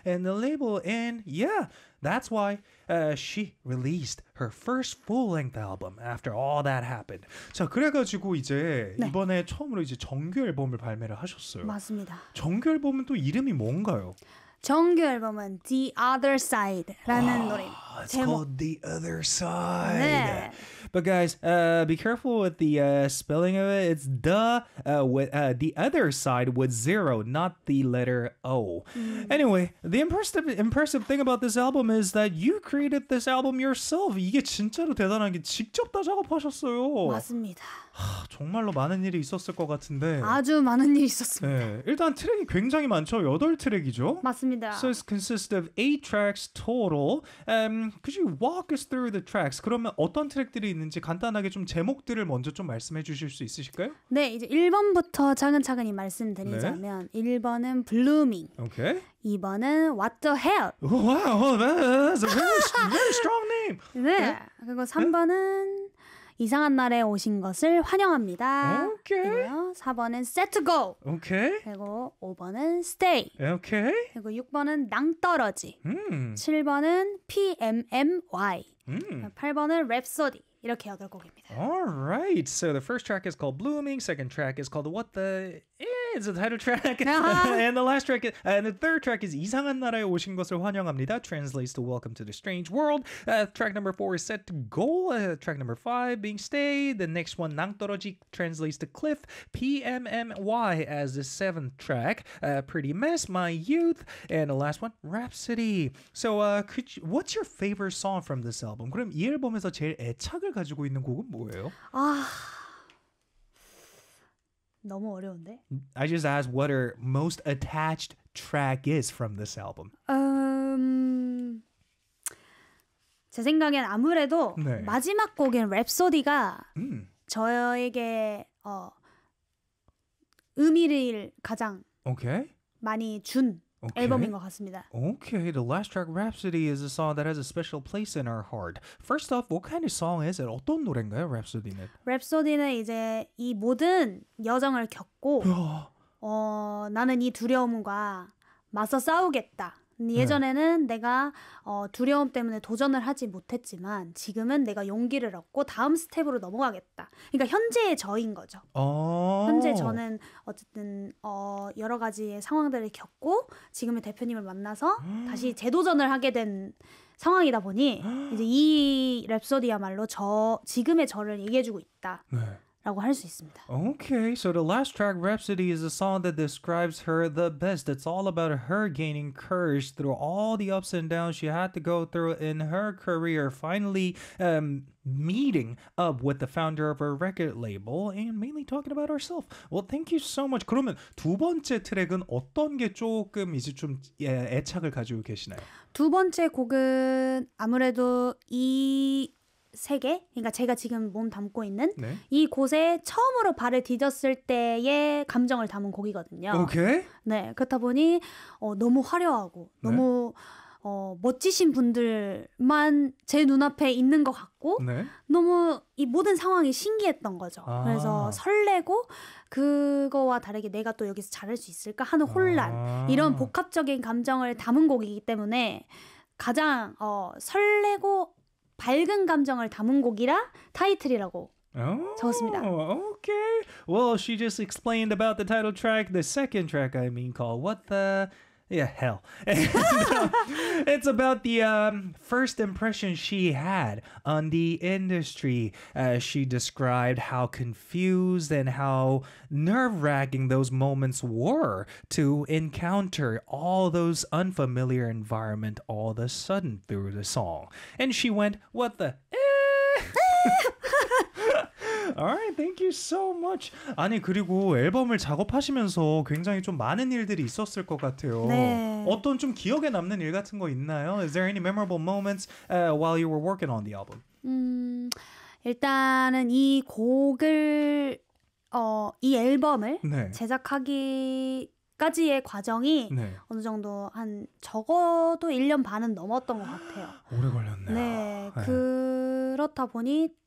and the label, and yeah, that's why she released her first full-length album after all that happened. 자, 그래가지고 이제 네. 이번에 처음으로 이제 정규 앨범을 발매를 하셨어요. 맞습니다. 정규 앨범은 또 이름이 뭔가요? 정규 앨범은 The Other Side라는 노래입니다. It's called The Other Side. 네. But guys, be careful with the spelling of it. It's with the other side with zero, not the letter O. Anyway, the impressive thing about this album is that you created this album yourself. 이게 진짜로 대단한 게 직접 다 작업하셨어요. 맞습니다. 정말로 많은 일이 있었을 것 같은데. 아주 많은 일이 있었습니다. 네, 일단 트랙이 굉장히 많죠. 8트랙이죠. 맞습니다. So it consists of 8 tracks total. Could you walk us through the tracks? 그러면 어떤 트랙들이 있는지 간단하게 좀 제목들을 먼저 좀 말씀해 주실 수 있으실까요? 네, 이제 1번부터 차근차근히 말씀드리자면 1번은 Blooming, Okay. 2번은 What the Hell, Oh, wow, that's a very strong name. 네, 그리고 3번은 이상한 날에 오신 것을 환영합니다. 오케이. 그리고요, 4번은 Set to Go, Okay. 그리고 5번은 Stay, Okay. 그리고 6번은 낭떠러지, 7번은 PMMY, 8번은 Rhapsody. 이렇게 8곡입니다. All right. So the first track is called Blooming. Second track is called What the... It's a title track. And the last track and the third track is 이상한 나라에 오신 것을 환영합니다. Translates to Welcome to the Strange World. Track number 4 is Set to Go. Track number 5 being Stay. The next one, 낭떠러지, translates to Cliff. PMMY as the 7th track. Pretty Mess, My Youth. And the last one, Rhapsody. So what's your favorite song from this album? 그럼 이 앨범에서 제일 애착을 가지고 있는 곡은 뭐예요? 너무 어려운데? I just asked what her most attached track is from this album. 제 생각엔 아무래도 네. 마지막 곡인 랩소디가 저에게 의미를 가장 Okay. 많이 준 Okay. 앨범인 것 같습니다. Okay, the last track, Rhapsody, is a song that has a special place in our heart. First off, what kind of song is it? 어떤 노래인가요, Rhapsody는? 랩소디는 이제 이 모든 여정을 겪고 나는 이 두려움과 맞서 싸우겠다. 예전에는 내가 두려움 때문에 도전을 하지 못했지만 지금은 내가 용기를 얻고 다음 스텝으로 넘어가겠다. 그러니까 현재의 저인 거죠. 현재 저는 어쨌든 여러 가지의 상황들을 겪고 지금의 대표님을 만나서 다시 재도전을 하게 된 상황이다 보니 이제 이 랩소디야말로 지금의 저를 얘기해주고 있다. 네. 라고 할 수 있습니다. Okay, so the last track, Rhapsody, is a song that describes her the best. It's all about her gaining courage through all the ups and downs she had to go through in her career, finally meeting up with the founder of her record label and mainly talking about herself. Well, thank you so much. 그러면 두 번째 트랙은 어떤 게 조금 이제 좀 애착을 가지고 계시나요? 두 번째 곡은 아무래도 이 세계, 그러니까 제가 지금 몸 담고 있는 네. 이 곳에 처음으로 발을 디뎠을 때의 감정을 담은 곡이거든요. Okay. 네, 그렇다 보니 너무 화려하고 네. 너무 멋지신 분들만 제 눈앞에 있는 것 같고 네. 너무 이 모든 상황이 신기했던 거죠. 그래서 설레고 그거와 다르게 내가 또 여기서 잘할 수 있을까 하는 혼란 이런 복합적인 감정을 담은 곡이기 때문에 가장 설레고 밝은 감정을 담은 곡이라 타이틀이라고 적었습니다. Okay. Well, she just explained about the title track, the second track, I mean, called What the... Yeah, hell. And, it's about the first impression she had on the industry. She described how confused and how nerve-wracking those moments were to encounter all those unfamiliar environment all of a sudden through the song. And she went, what the... Alright, thank you so much. 아니 그리고 앨범을 작업하시면서 굉장히 좀 많은 일들이 있었을 것 같아요. 네. 어떤 좀 기억에 남는 일 같은 거 있나요? Is there any memorable moments while you were working on the album? 일단은 이 곡을 이 앨범을 네. 제작하기까지의 과정이 네. 어느 정도 한 적어도 1년 반은 넘었던 것 같아요. 오래 걸렸네요. 네, 그렇다 보니